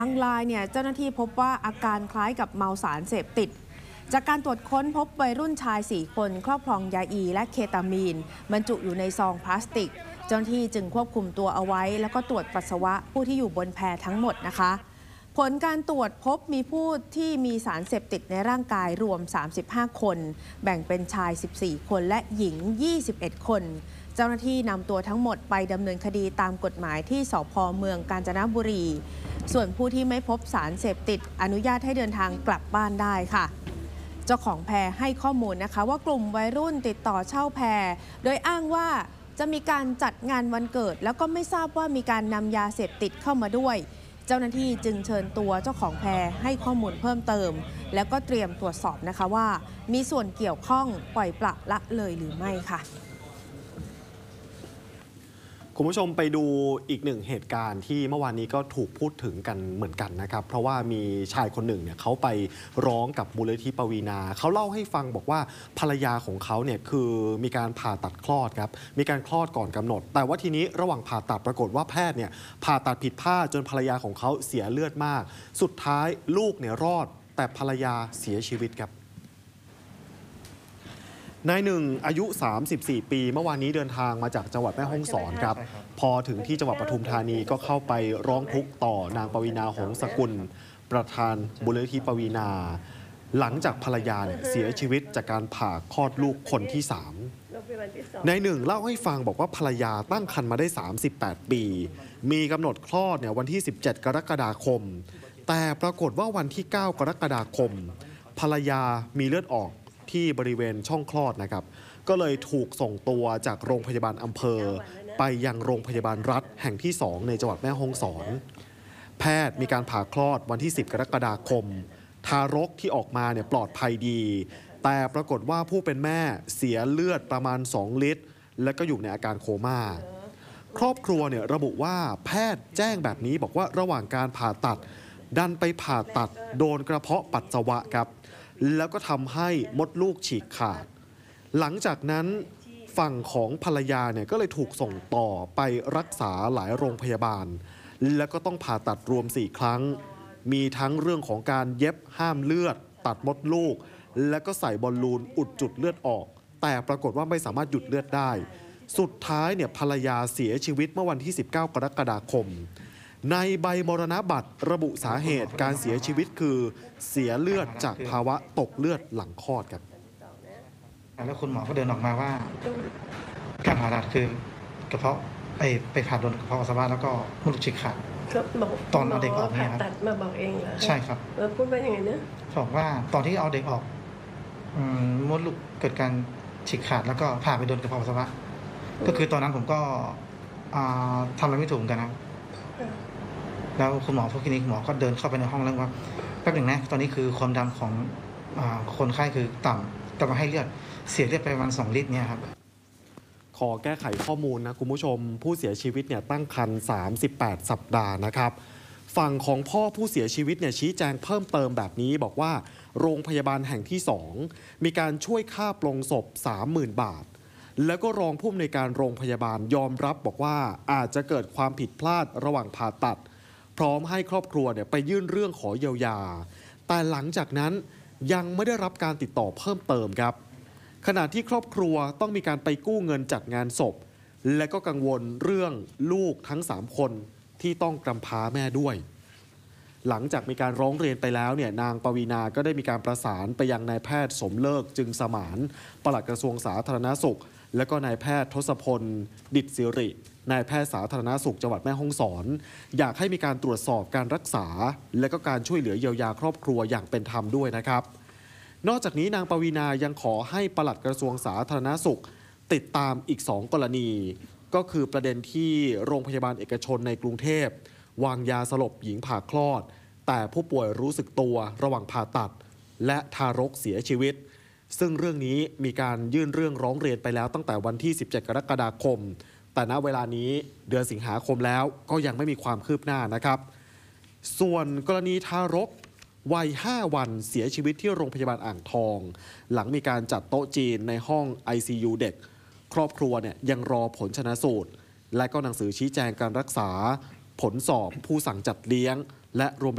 ทางไลน์เนี่ยเจ้าหน้าที่พบว่าอาการคล้ายกับเมาสารเสพติดจากการตรวจค้นพบวัยรุ่นชาย4คนครอบครองยาอีและเคตามีนบรรจุอยู่ในซองพลาสติกเจ้าหน้าที่จึงควบคุมตัวเอาไว้แล้วก็ตรวจปัสสาวะผู้ที่อยู่บนแพทั้งหมดนะคะผลการตรวจพบมีผู้ที่มีสารเสพติดในร่างกายรวม35คนแบ่งเป็นชาย14คนและหญิง21คนเจ้าหน้าที่นำตัวทั้งหมดไปดำเนินคดีตามกฎหมายที่สภ.เมืองกาญจนบุรีส่วนผู้ที่ไม่พบสารเสพติดอนุญาตให้เดินทางกลับบ้านได้ค่ะเจ้าของแพให้ข้อมูลนะคะว่ากลุ่มวัยรุ่นติดต่อเช่าแพโดยอ้างว่าจะมีการจัดงานวันเกิดแล้วก็ไม่ทราบว่ามีการนำยาเสพติดเข้ามาด้วยเจ้าหน้าที่จึงเชิญตัวเจ้าของแพให้ข้อมูลเพิ่มเติมแล้วก็เตรียมตรวจสอบนะคะว่ามีส่วนเกี่ยวข้องปล่อยปละละเลยหรือไม่ค่ะคุณผู้ชมไปดูอีกหนึ่งเหตุการณ์ที่เมื่อวานนี้ก็ถูกพูดถึงกันเหมือนกันนะครับเพราะว่ามีชายคนหนึ่งเนี่ยเขาไปร้องกับมูลนิธิปวีณาเขาเล่าให้ฟังบอกว่าภรรยาของเขาเนี่ยคือมีการผ่าตัดคลอดครับมีการคลอดก่อนกำหนดแต่ว่าทีนี้ระหว่างผ่าตัดปรากฏว่าแพทย์เนี่ยผ่าตัดผิดพลาดจนภรรยาของเขาเสียเลือดมากสุดท้ายลูกเนี่ยรอดแต่ภรรยาเสียชีวิตครับนายหนึ่งอายุ 34 ปีเมื่อวานนี้เดินทางมาจากจังหวัดแม่ฮ่องสอนครับพอถึงที่จังหวัดปทุมธานีก็เข้าไปร้องทุกข์ต่อนางปวีณาหงสกุลประธานมูลนิธิปวีณาหลังจากภรรยาเนี่ยเสียชีวิตจากการผ่าคลอดลูกคนที่3นายหนึ่งเล่าให้ฟังบอกว่าภรรยาตั้งครรภ์มาได้38 ปีมีกำหนดคลอดเนี่ยวันที่17 กรกฎาคมแต่ปรากฏว่าวันที่9 กรกฎาคมภรรยามีเลือดออกที่บริเวณช่องคลอดนะครับก็เลยถูกส่งตัวจากโรงพยาบาลอำเภอไปยังโรงพยาบาลรัฐแห่งที่2ในจังหวัดแม่ฮ่องสอนแพทย์มีการผ่าคลอดวันที่10 กรกฎาคมทารกที่ออกมาเนี่ยปลอดภัยดีแต่ปรากฏว่าผู้เป็นแม่เสียเลือดประมาณ2 ลิตรและก็อยู่ในอาการโคม่าครอบครัวเนี่ยระบุว่าแพทย์แจ้งแบบนี้บอกว่าระหว่างการผ่าตัดดันไปผ่าตัดโดนกระเพาะปัสสาวะครับแล้วก็ทำให้มดลูกฉีกขาดหลังจากนั้นฝั่งของภรรยาเนี่ยก็เลยถูกส่งต่อไปรักษาหลายโรงพยาบาลแล้วก็ต้องผ่าตัดรวม4 ครั้งมีทั้งเรื่องของการเย็บห้ามเลือดตัดมดลูกแล้วก็ใส่บอลลูนอุดจุดเลือดออกแต่ปรากฏว่าไม่สามารถหยุดเลือดได้สุดท้ายเนี่ยภรรยาเสียชีวิตเมื่อวันที่19 กรกฎาคมในใบมรณบัตรระบุสาเหตุการเสียชีวิตคือเสียเลือดจากภาวะตกเลือดหลังคลอดครับแล้วคุณหมอก็เดินออกมาว่าการผ่าตัดคือกระเพาะไปผ่าโดนกระเพาะปัสสาวะแล้วก็มดลูกฉีกขาดตอนเอาเด็กออกเนี่ยครับตัดมาบอกเองเหรอใช่ครับพูดว่ายังไงนะบอกว่าตอนที่เอาเด็กออกมดลูกเกิดการฉีกขาดแล้วก็ผ่าไปโดนกระเพาะปัสสาวะก็คือตอนนั้นผมก็ทำอะไรไม่ถูกกันนะแล้วคุณหมอพวกคลินิกหมอก็เดินเข้าไปในห้องแล้วว่าแป๊บหนึ่งนะตอนนี้คือความดันของคนไข้คือต่ำแต่มาให้เลือดเสียเลือดไปประมาณ2 ลิตรเนี่ยครับขอแก้ไขข้อมูลนะคุณผู้ชมผู้เสียชีวิตเนี่ยตั้งครรภ์38 สัปดาห์นะครับฝั่งของพ่อผู้เสียชีวิตเนี่ยชี้แจงเพิ่มเติมแบบนี้บอกว่าโรงพยาบาลแห่งที่2มีการช่วยค่าปลงศพ 30,000 บาทแล้วก็รองผู้อำนวยการโรงพยาบาลยอมรับบอกว่าอาจจะเกิดความผิดพลาดระหว่างผ่าตัดพร้อมให้ครอบครัวเนี่ยไปยื่นเรื่องขอเยียวยาแต่หลังจากนั้นยังไม่ได้รับการติดต่อเพิ่มเติมครับขณะที่ครอบครัวต้องมีการไปกู้เงินจัดงานศพและก็กังวลเรื่องลูกทั้ง3 คนที่ต้องกำพร้าแม่ด้วยหลังจากมีการร้องเรียนไปแล้วเนี่ยนางปวีณาก็ได้มีการประสานไปยังนายแพทย์สมเลิกจึงสมานปลัดกระทรวงสาธารณสุขและก็นายแพทย์ทศพลดิษฐ์สิรินายแพทย์สาธารณสุขจังหวัดแม่ฮ่องสอนอยากให้มีการตรวจสอบการรักษาและก็การช่วยเหลือเยียวยาครอบครัวอย่างเป็นธรรมด้วยนะครับนอกจากนี้นางปวีณายังขอให้ปลัดกระทรวงสาธารณสุขติดตามอีก2 กรณีก็คือประเด็นที่โรงพยาบาลเอกชนในกรุงเทพวางยาสลบหญิงผ่าคลอดแต่ผู้ป่วยรู้สึกตัวระหว่างผ่าตัดและทารกเสียชีวิตซึ่งเรื่องนี้มีการยื่นเรื่องร้องเรียนไปแล้วตั้งแต่วันที่17 กรกฎาคมแต่ณเวลานี้เดือนสิงหาคมแล้วก็ยังไม่มีความคืบหน้านะครับส่วนกรณีทารกวัย 5 วันเสียชีวิตที่โรงพยาบาลอ่างทองหลังมีการจัดโต๊ะจีนในห้อง ICU เด็กครอบครัวเนี่ยยังรอผลชันสูตรและก็หนังสือชี้แจงการรักษาผลสอบผู้สั่งจัดเลี้ยงและรวม